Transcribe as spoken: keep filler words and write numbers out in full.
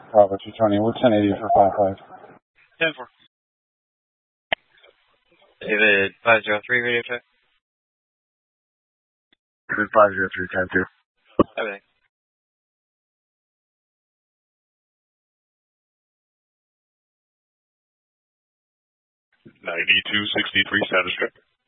Bravo two twenty, we're ten eighty for five five. ten four. David five zero three, radio check. David five zero three, ten two. Everything. ninety-two sixty-three, status check.